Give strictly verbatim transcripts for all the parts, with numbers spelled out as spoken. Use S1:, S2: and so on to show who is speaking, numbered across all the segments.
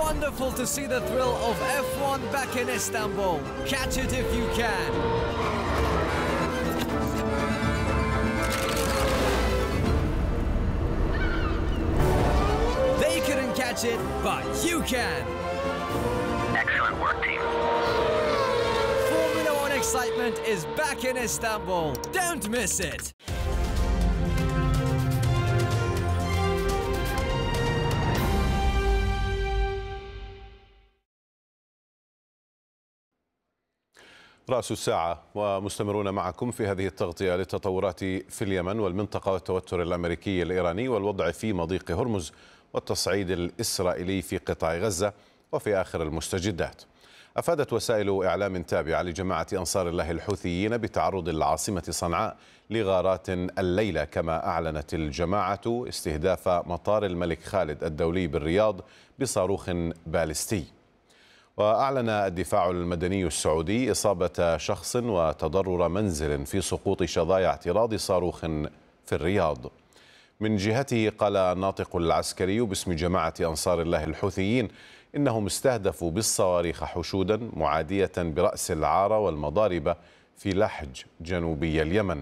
S1: wonderful to see the thrill of F one back in Istanbul. Catch it if you can. They couldn't catch it, but you can.
S2: Excellent work, team.
S1: Formula One excitement is back in Istanbul. Don't miss it.
S3: رأس الساعة ومستمرون معكم في هذه التغطية للتطورات في اليمن والمنطقة والتوتر الأمريكي الإيراني والوضع في مضيق هرمز والتصعيد الإسرائيلي في قطاع غزة وفي آخر المستجدات. أفادت وسائل إعلام تابعة لجماعة أنصار الله الحوثيين بتعرض العاصمة صنعاء لغارات الليلة، كما أعلنت الجماعة استهداف مطار الملك خالد الدولي بالرياض بصاروخ باليستي. وأعلن الدفاع المدني السعودي إصابة شخص وتضرر منزل في سقوط شظايا اعتراض صاروخ في الرياض. من جهته قال الناطق العسكري باسم جماعة أنصار الله الحوثيين إنهم استهدفوا بالصواريخ حشودا معادية برأس العارة والمضاربة في لحج جنوبي اليمن.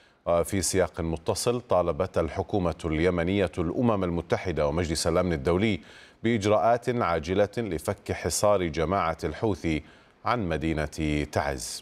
S3: وفي سياق متصل طالبت الحكومة اليمنية الأمم المتحدة ومجلس الأمن الدولي بإجراءات عاجلة لفك حصار جماعة الحوثي عن مدينة تعز.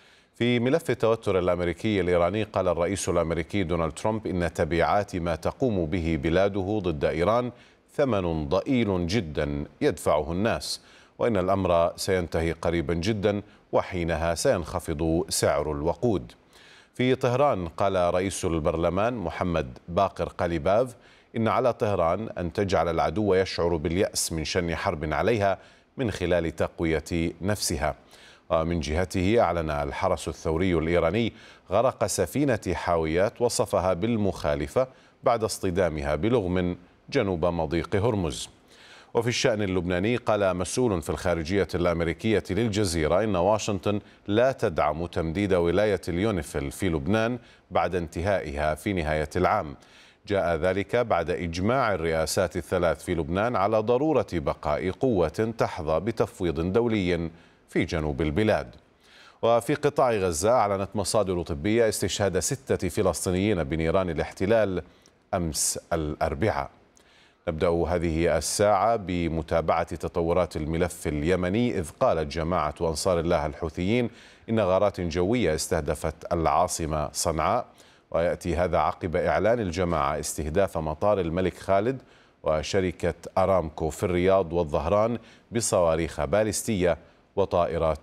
S3: في ملف التوتر الأمريكي الإيراني قال الرئيس الأمريكي دونالد ترامب إن تبعات ما تقوم به بلاده ضد إيران ثمن ضئيل جدا يدفعه الناس، وإن الأمر سينتهي قريبا جدا وحينها سينخفض سعر الوقود. في طهران قال رئيس البرلمان محمد باقر قليباف إن على طهران أن تجعل العدو يشعر باليأس من شن حرب عليها من خلال تقوية نفسها. ومن جهته أعلن الحرس الثوري الإيراني غرق سفينة حاويات وصفها بالمخالفة بعد اصطدامها بلغم جنوب مضيق هرمز. وفي الشأن اللبناني قال مسؤول في الخارجية الأمريكية للجزيرة إن واشنطن لا تدعم تمديد ولاية اليونيفيل في لبنان بعد انتهائها في نهاية العام. جاء ذلك بعد إجماع الرئاسات الثلاث في لبنان على ضرورة بقاء قوة تحظى بتفويض دولي في جنوب البلاد. وفي قطاع غزة أعلنت مصادر طبية استشهاد ستة فلسطينيين بنيران الاحتلال أمس الأربعاء. نبدأ هذه الساعة بمتابعة تطورات الملف اليمني، إذ قالت جماعة أنصار الله الحوثيين إن غارات جوية استهدفت العاصمة صنعاء، ويأتي هذا عقب إعلان الجماعة استهداف مطار الملك خالد وشركة أرامكو في الرياض والظهران بصواريخ باليستية وطائرات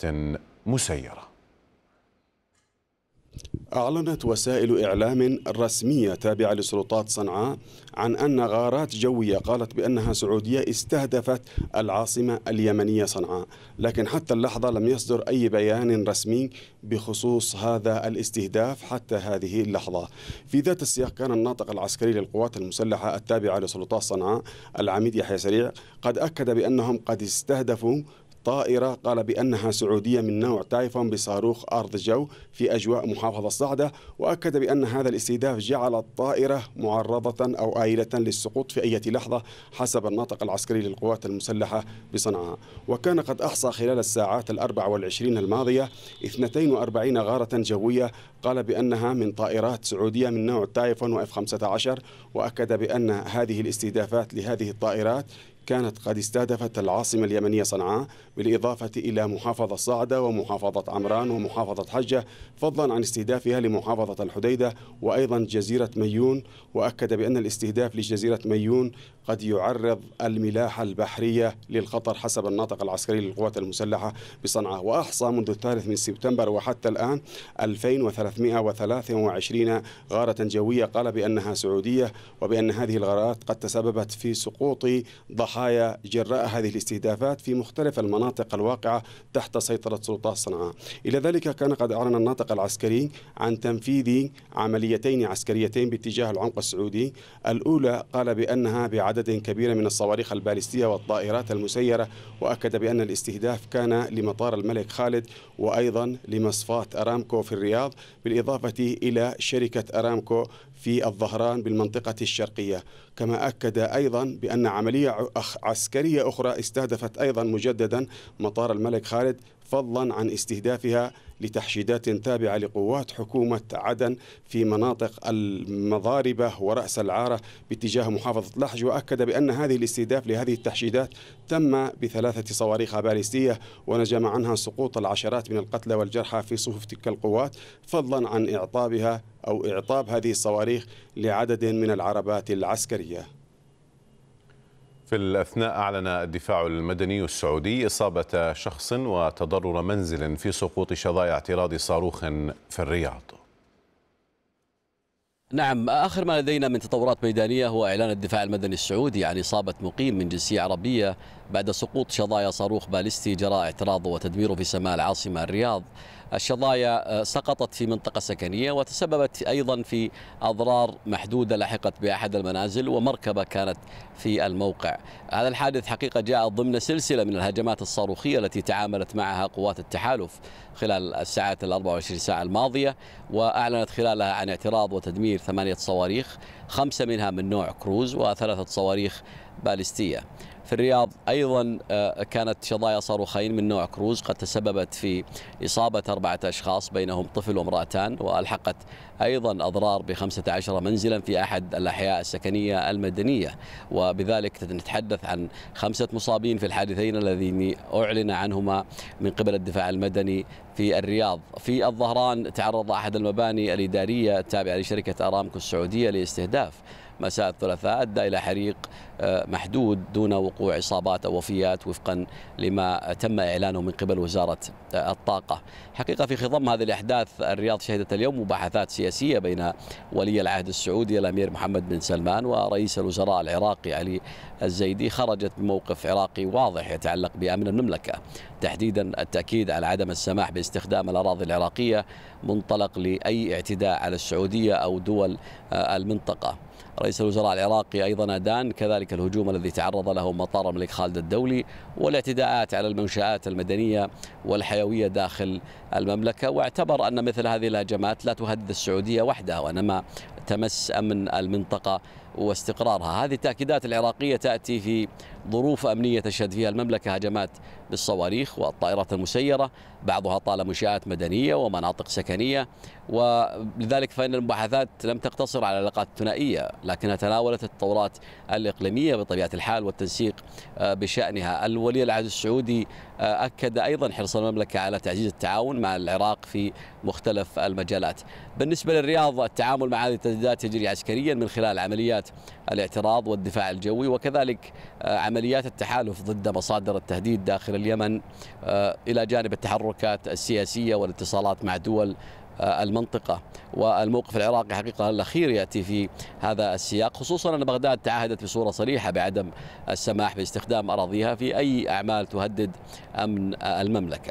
S3: مسيرة.
S4: أعلنت وسائل إعلام رسمية تابعة لسلطات صنعاء عن أن غارات جوية قالت بأنها سعودية استهدفت العاصمة اليمنية صنعاء، لكن حتى اللحظة لم يصدر أي بيان رسمي بخصوص هذا الاستهداف حتى هذه اللحظة. في ذات السياق كان الناطق العسكري للقوات المسلحة التابعة لسلطات صنعاء العميد يحيى سريع قد أكد بأنهم قد استهدفوا طائرة قال بأنها سعودية من نوع تايفون بصاروخ أرض جو في أجواء محافظة صعدة، وأكد بأن هذا الاستهداف جعل الطائرة معرضة أو آيلة للسقوط في أي لحظة حسب الناطق العسكري للقوات المسلحة بصنعاء. وكان قد أحصى خلال الساعات الأربع والعشرين الماضية اثنتين وأربعين غارة جوية قال بأنها من طائرات سعودية من نوع تايفون وإف خمسة عشر، وأكد بأن هذه الاستهدافات لهذه الطائرات كانت قد استهدفت العاصمة اليمنية صنعاء، بالإضافة إلى محافظة صعدة ومحافظة عمران ومحافظة حجة، فضلا عن استهدافها لمحافظة الحديدة وأيضا جزيرة ميون. وأكد بأن الاستهداف لجزيرة ميون قد يعرض الملاحة البحرية للخطر حسب الناطق العسكري للقوات المسلحة بصنعاء. وأحصى منذ الثالث من سبتمبر وحتى الآن ألفين وثلاثمئة وثلاثة وعشرين غارة جوية قال بأنها سعودية، وبأن هذه الغارات قد تسببت في سقوط ضحايا جراء هذه الاستهدافات في مختلف المناطق الواقعة تحت سيطرة سلطات صنعاء. إلى ذلك كان قد أعلن الناطق العسكري عن تنفيذ عمليتين عسكريتين باتجاه العمق السعودي. الأولى قال بأنها بعدد كبير من الصواريخ البالستية والطائرات المسيرة، وأكد بأن الاستهداف كان لمطار الملك خالد وأيضا لمصفاة أرامكو في الرياض، بالإضافة إلى شركة أرامكو في الظهران بالمنطقة الشرقية. كما أكد أيضا بأن عملية عسكرية أخرى استهدفت أيضا مجددا مطار الملك خالد، فضلا عن استهدافها لتحشيدات تابعة لقوات حكومة عدن في مناطق المضاربة ورأس العارة باتجاه محافظة لحج. وأكد بأن هذه الاستهداف لهذه التحشيدات تم بثلاثة صواريخ باليستية، ونجم عنها سقوط العشرات من القتلى والجرحى في صفوف تلك القوات، فضلا عن إعطابها أو إعطاب هذه الصواريخ لعدد من العربات العسكرية.
S3: في الأثناء أعلن الدفاع المدني السعودي إصابة شخص وتضرر منزل في سقوط شظايا اعتراض صاروخ في الرياض.
S5: نعم، آخر ما لدينا من تطورات ميدانية هو إعلان الدفاع المدني السعودي عن إصابة مقيم من جنسية عربية بعد سقوط شظايا صاروخ باليستي جراء اعتراضه وتدميره في سماء العاصمة الرياض. الشظايا سقطت في منطقة سكنية وتسببت أيضا في أضرار محدودة لحقت بأحد المنازل ومركبة كانت في الموقع. هذا الحادث حقيقة جاء ضمن سلسلة من الهجمات الصاروخية التي تعاملت معها قوات التحالف خلال الساعات الأربع وعشرين ساعة الماضية، وأعلنت خلالها عن اعتراض وتدمير ثمانية صواريخ، خمسة منها من نوع كروز وثلاثة صواريخ باليستية. في الرياض أيضا كانت شظايا صاروخين من نوع كروز قد تسببت في إصابة أربعة أشخاص بينهم طفل وامرأتان، وألحقت أيضا أضرار بخمسة عشر منزلا في أحد الأحياء السكنية المدنية، وبذلك نتحدث عن خمسة مصابين في الحادثين الذين أعلن عنهما من قبل الدفاع المدني في الرياض. في الظهران تعرض أحد المباني الإدارية التابعة لشركة أرامكو السعودية لاستهداف مساء الثلاثاء أدى إلى حريق محدود دون وقوع إصابات أو وفيات وفقا لما تم إعلانه من قبل وزارة الطاقة. حقيقة في خضم هذه الأحداث الرياض شهدت اليوم مباحثات سياسية بين ولي العهد السعودي الأمير محمد بن سلمان ورئيس الوزراء العراقي علي الزيدي، خرجت بموقف عراقي واضح يتعلق بأمن المملكة، تحديدا التأكيد على عدم السماح باستخدام الأراضي العراقية منطلق لأي اعتداء على السعودية أو دول المنطقة. رئيس الوزراء العراقي أيضا أدان كذلك الهجوم الذي تعرض له مطار الملك خالد الدولي والاعتداءات على المنشآت المدنية والحيوية داخل المملكة، واعتبر أن مثل هذه الهجمات لا تهدد السعودية وحدها وإنما تمس أمن المنطقة واستقرارها. هذه التأكيدات العراقية تأتي في ظروف أمنية تشهد فيها المملكة هجمات بالصواريخ والطائرات المسيرة، بعضها طال منشآت مدنية ومناطق سكنية، ولذلك فإن المباحثات لم تقتصر على العلاقات الثنائية لكنها تناولت التطورات الإقليمية بطبيعة الحال والتنسيق بشأنها. الولي العهد السعودي أكد أيضا حرص المملكة على تعزيز التعاون مع العراق في مختلف المجالات. بالنسبة للرياض التعامل مع هذه التهديدات يجري عسكريا من خلال عمليات الاعتراض والدفاع الجوي وكذلك عمليات التحالف ضد مصادر التهديد داخل اليمن، إلى جانب التحركات السياسية والاتصالات مع دول المنطقة. والموقف العراقي حقيقة الأخير يأتي في هذا السياق، خصوصا أن بغداد تعهدت بصورة صريحة بعدم السماح باستخدام أراضيها في أي أعمال تهدد أمن المملكة.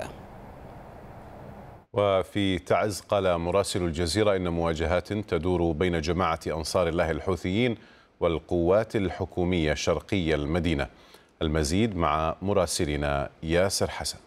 S3: وفي تعز قال مراسل الجزيرة إن مواجهات تدور بين جماعة أنصار الله الحوثيين والقوات الحكومية شرقي المدينة. المزيد مع مراسلنا ياسر حسن.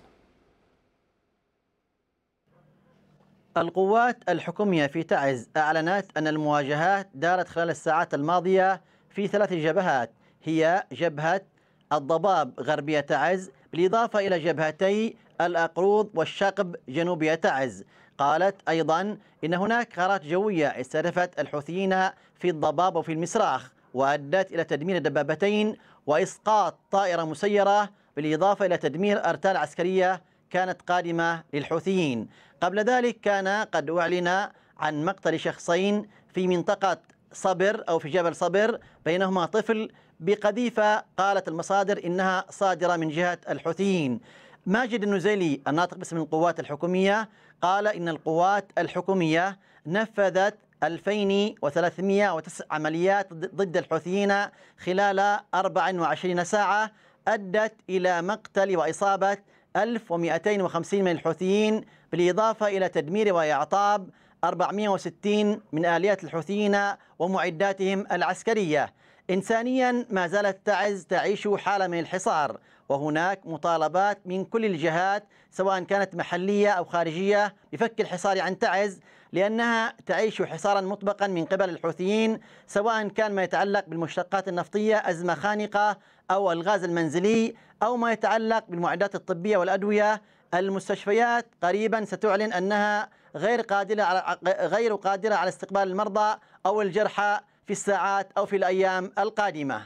S6: القوات الحكومية في تعز أعلنت أن المواجهات دارت خلال الساعات الماضية في ثلاث جبهات، هي جبهة الضباب غربية تعز بالإضافة إلى جبهتي الأقروض والشقب جنوبية تعز. قالت أيضا إن هناك غارات جوية استهدفت الحوثيين في الضباب وفي المسراخ وأدت إلى تدمير دبابتين وإسقاط طائرة مسيرة بالإضافة إلى تدمير أرتال عسكرية كانت قادمة للحوثيين. قبل ذلك كان قد أعلن عن مقتل شخصين في منطقة صبر أو في جبل صبر بينهما طفل بقذيفة قالت المصادر إنها صادرة من جهة الحوثيين. ماجد النزيلي الناطق باسم القوات الحكومية قال إن القوات الحكومية نفذت ألفين وثلاثمئة وتسع عمليات ضد الحوثيين خلال أربع وعشرين ساعة أدت إلى مقتل وإصابة ألف ومئتين وخمسين من الحوثيين بالإضافة إلى تدمير وإعطاب أربعمئة وستين من آليات الحوثيين ومعداتهم العسكرية. إنسانيا ما زالت تعز تعيش حالة من الحصار، وهناك مطالبات من كل الجهات سواء كانت محلية أو خارجية بفك الحصار عن تعز لأنها تعيش حصارا مطبقا من قبل الحوثيين، سواء كان ما يتعلق بالمشتقات النفطية أزمة خانقة أو الغاز المنزلي أو ما يتعلق بالمعدات الطبية والأدوية. المستشفيات قريبا ستعلن أنها غير قادرة على غير قادرة على استقبال المرضى أو الجرحى في الساعات أو في الأيام القادمة.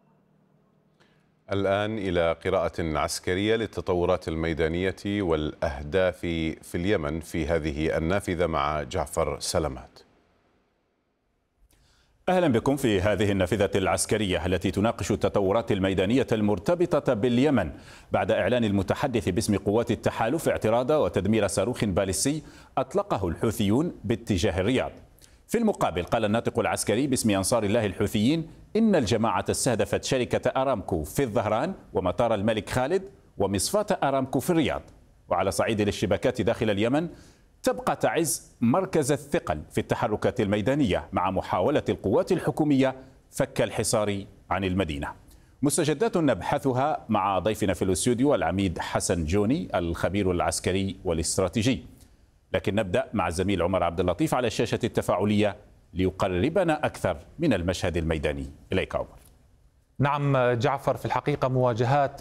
S3: الآن إلى قراءة عسكرية للتطورات الميدانية والأهداف في اليمن في هذه النافذة مع جعفر سلامات.
S7: أهلا بكم في هذه النافذة العسكرية التي تناقش التطورات الميدانية المرتبطة باليمن بعد إعلان المتحدث باسم قوات التحالف اعتراض وتدمير صاروخ باليستي أطلقه الحوثيون باتجاه الرياض. في المقابل قال الناطق العسكري باسم أنصار الله الحوثيين إن الجماعة استهدفت شركة أرامكو في الظهران ومطار الملك خالد ومصفاة أرامكو في الرياض. وعلى صعيد الاشتباكات داخل اليمن تبقى تعز مركز الثقل في التحركات الميدانية مع محاولة القوات الحكومية فك الحصار عن المدينة. مستجدات نبحثها مع ضيفنا في الاستوديو العميد حسن جوني الخبير العسكري والاستراتيجي. لكن نبدأ مع الزميل عمر عبد اللطيف على الشاشة التفاعلية ليقربنا أكثر من المشهد الميداني. إليك عمر.
S8: نعم جعفر، في الحقيقة مواجهات